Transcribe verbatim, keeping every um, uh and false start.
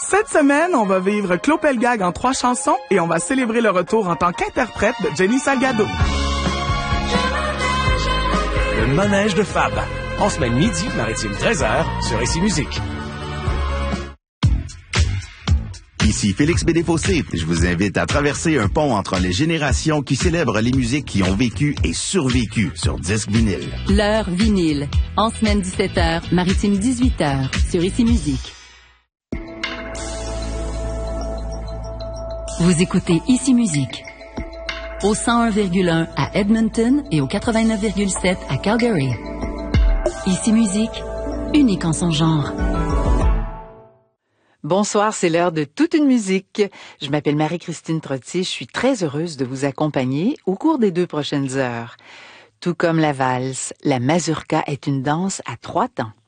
Cette semaine, on va vivre Clopelgag en trois chansons et on va célébrer le retour en tant qu'interprète de Jenny Salgado. Le manège de Fab, en semaine midi, maritime treize heures, sur Ici Musique. Ici Félix Bédéfossé. Je vous invite à traverser un pont entre les générations qui célèbrent les musiques qui ont vécu et survécu sur disque vinyle. L'heure vinyle. En semaine dix-sept heures, maritime dix-huit heures, sur Ici Musique. Vous écoutez Ici Musique. Au cent un virgule un à Edmonton et au quatre-vingt-neuf virgule sept à Calgary. Ici Musique, unique en son genre. Bonsoir, c'est l'heure de toute une musique. Je m'appelle Marie-Christine Trottier, je suis très heureuse de vous accompagner au cours des deux prochaines heures. Tout comme la valse, la mazurka est une danse à trois temps.